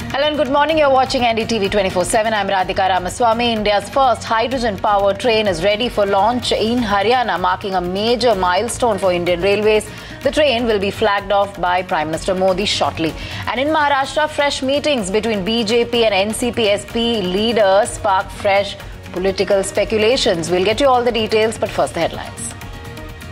Hello and good morning. You're watching NDTV 24/7. I'm Radhika Ramaswamy. India's first hydrogen-powered train is ready for launch in Haryana, marking a major milestone for Indian Railways. The train will be flagged off by Prime Minister Modi shortly. And in Maharashtra, fresh meetings between BJP and NCP-SP leaders spark fresh political speculations. We'll get you all the details, but first the headlines.